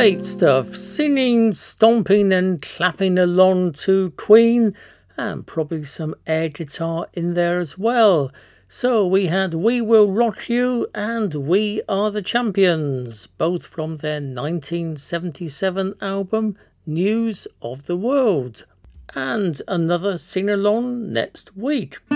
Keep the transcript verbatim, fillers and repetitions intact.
Great stuff. Singing, stomping and clapping along to Queen, and probably some air guitar in there as well. So we had We Will Rock You and We Are the Champions, both from their nineteen seventy-seven album News of the World. And another sing-along next week.